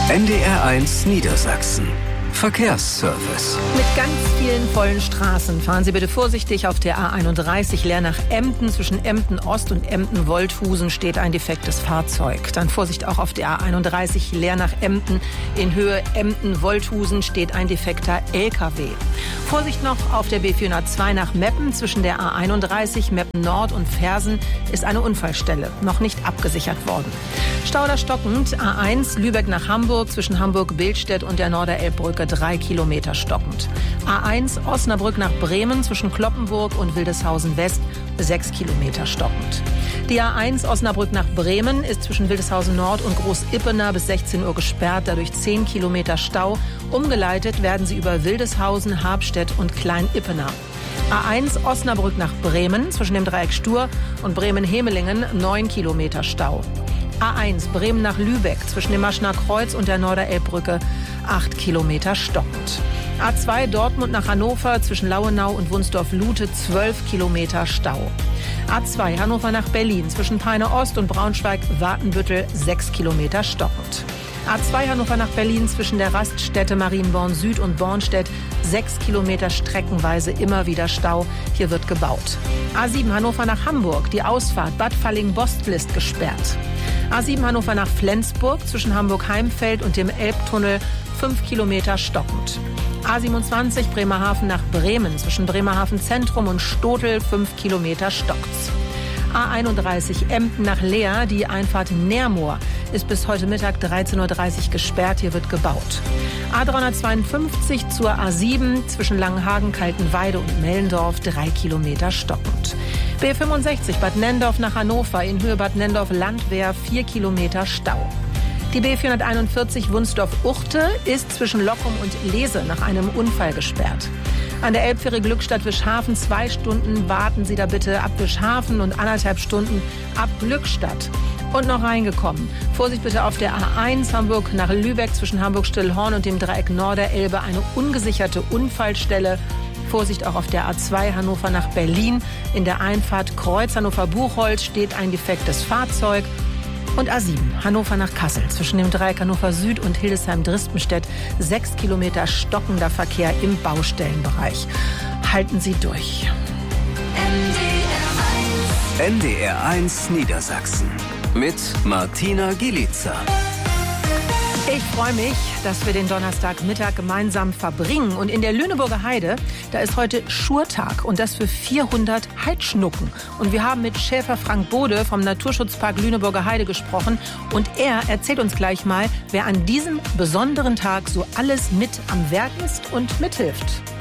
NDR1 Niedersachsen. Verkehrsservice. Mit ganz vielen vollen Straßen fahren Sie bitte vorsichtig auf der A31 leer nach Emden. Zwischen Emden Ost und Emden Wolthusen steht ein defektes Fahrzeug. Dann Vorsicht auch auf der A31 leer nach Emden. In Höhe Emden Wolthusen steht ein defekter LKW. Vorsicht noch auf der B402 nach Meppen. Zwischen der A31 Meppen Nord und Fersen ist eine Unfallstelle noch nicht abgesichert worden. Stau oder stockend A1 Lübeck nach Hamburg zwischen Hamburg-Bildstedt und der Norderelbbrücke 3 Kilometer stockend. A1 Osnabrück nach Bremen zwischen Kloppenburg und Wildeshausen West 6 Kilometer stockend. Die A1 Osnabrück nach Bremen ist zwischen Wildeshausen Nord und Groß-Ippener bis 16 Uhr gesperrt, dadurch 10 Kilometer Stau. Umgeleitet werden sie über Wildeshausen, Habstedt und Klein-Ippener. A1 Osnabrück nach Bremen zwischen dem Dreieck Stur und Bremen-Hemelingen 9 Kilometer Stau. A1 Bremen nach Lübeck zwischen dem Maschner Kreuz und der Norderelbbrücke 8 Kilometer stockend. A2 Dortmund nach Hannover zwischen Lauenau und Wunsdorf-Lute 12 Kilometer Stau. A2 Hannover nach Berlin zwischen Peine Ost und Braunschweig-Watenbüttel 6 Kilometer stockend. A2 Hannover nach Berlin zwischen der Raststätte Marienborn Süd und Bornstedt 6 Kilometer streckenweise immer wieder Stau. Hier wird gebaut. A7 Hannover nach Hamburg, die Ausfahrt Bad Falling-Bostlist gesperrt. A7 Hannover nach Flensburg zwischen Hamburg-Heimfeld und dem Elbtunnel 5 Kilometer stockend. A27 Bremerhaven nach Bremen zwischen Bremerhaven Zentrum und Stotel 5 Kilometer stockt's. A31 Emden nach Leer, die Einfahrt Nermoor ist bis heute Mittag 13.30 Uhr gesperrt, hier wird gebaut. A352 zur A7 zwischen Langenhagen, Kaltenweide und Mellendorf 3 Kilometer stockend. B65 Bad Nenndorf nach Hannover in Höhe Bad Nenndorf-Landwehr 4 Kilometer Stau. Die B441 Wunsdorf-Uchte ist zwischen Lockum und Lese nach einem Unfall gesperrt. An der Elbfähre Glückstadt-Wischhafen 2 Stunden warten Sie da bitte ab Wischhafen und 1,5 Stunden ab Glückstadt. Und noch reingekommen. Vorsicht bitte auf der A1 Hamburg nach Lübeck zwischen Hamburg-Stillhorn und dem Dreieck Norderelbe eine ungesicherte Unfallstelle. Vorsicht auch auf der A2 Hannover nach Berlin. In der Einfahrt Kreuz Hannover-Buchholz steht ein defektes Fahrzeug. Und A7 Hannover nach Kassel zwischen dem Dreieck Hannover Süd und Hildesheim-Dristenstedt 6 Kilometer stockender Verkehr im Baustellenbereich. Halten Sie durch. NDR1 Niedersachsen mit Martina Gielitzer. Ich freue mich, dass wir den Donnerstagmittag gemeinsam verbringen. Und in der Lüneburger Heide, da ist heute Schurtag und das für 400 Heidschnucken. Und wir haben mit Schäfer Frank Bode vom Naturschutzpark Lüneburger Heide gesprochen. Und er erzählt uns gleich mal, wer an diesem besonderen Tag so alles mit am Werk ist und mithilft.